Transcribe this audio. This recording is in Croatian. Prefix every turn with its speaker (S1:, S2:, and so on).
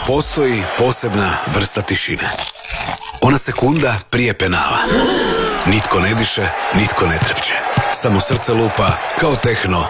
S1: Postoji posebna vrsta tišine. Ona sekunda prije penala. Nitko ne diše, nitko ne trepće. Samo srce lupa kao tehno